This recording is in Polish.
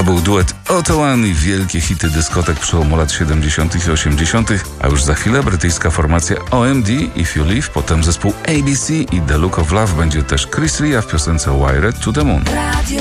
To był duet Otto One i wielkie hity dyskotek przełomu lat 70. i 80., a już za chwilę brytyjska formacja OMD, If You Leave, potem zespół ABC i The Look of Love, będzie też Chris Ria w piosence Wired to the Moon. Radio